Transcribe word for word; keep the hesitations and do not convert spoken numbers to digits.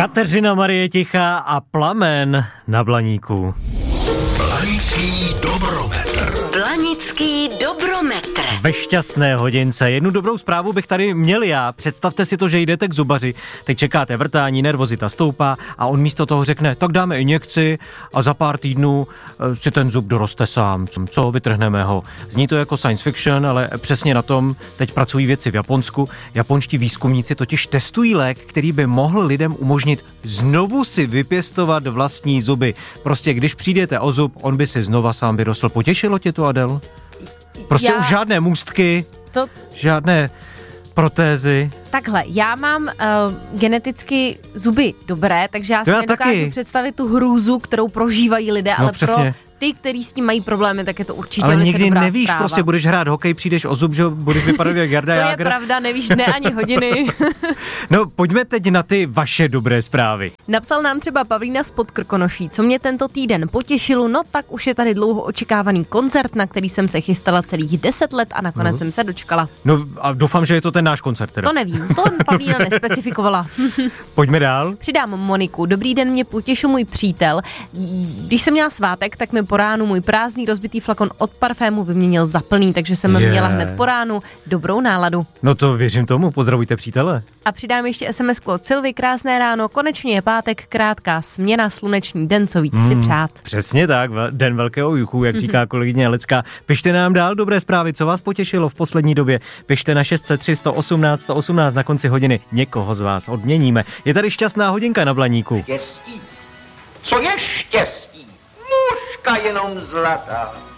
Kateřina Marie Tichá a Plamen na Blaníku. Blanický dobrometr. Blanický dobrometr. Ve šťastné hodince. Jednu dobrou zprávu bych tady měl já. Představte si to, že jdete k zubaři, teď čekáte vrtání, nervozita stoupá a on místo toho řekne, tak dáme injekci a za pár týdnů si ten zub doroste sám. Co, vytrhneme ho. Zní to jako science fiction, ale přesně na tom teď pracují vědci v Japonsku. Japonští výzkumníci totiž testují lék, který by mohl lidem umožnit znovu si vypěstovat vlastní zuby. Prostě když přijdete o zub, on by si znova sám vyrostl. Potěšilo tě to, Adel? Prostě já... už žádné můstky, to... žádné protézy. Takhle, já mám uh, geneticky zuby dobré, takže já si já nedokážu taky. představit tu hrůzu, kterou prožívají lidé, no, ale přesně. pro ty, kteří s tím mají problémy, tak je to určitě ale velice nikdy dobrá nevíš, zpráva. prostě budeš hrát hokej, přijdeš o zub, že budeš vypadat jak Jarda To Jágr. je pravda, nevíš dne ani hodiny. No, pojďme teď na ty vaše dobré zprávy. Napsal nám třeba Pavlína z Podkrkonoší, co mě tento týden potěšilo, no tak už je tady dlouho očekávaný koncert, na který jsem se chystala celých deset let a nakonec uh-huh. jsem se dočkala. No a doufám, že je to ten náš koncert teda. To nevím, to Pavlína nespecifikovala. Pojďme dál. Přidám Moniku. Dobrý den, mě potěšil můj přítel. Když jsem měla svátek, tak mi po ránu můj prázdný rozbitý flakon od parfému vyměnil za plný, takže jsem yeah. měla hned po ránu dobrou náladu. No to věřím tomu, pozdravujte přítele. A přidám ještě es em esku od Silvy, krásné ráno, konečně je pátek, krátká směna, sluneční den, co víc mm, si přát. Přesně tak, den velkého juchu, jak říká kolegyně Lecká. Pište nám dál dobré zprávy, co vás potěšilo v poslední době. Pište na šest set tři sto osmnáct sto osmnáct na konci hodiny, někoho z vás odměníme. Je tady šťastná hodinka na Blaníku. Štěstí. Co je štěstí? Mužka jenom zlatá.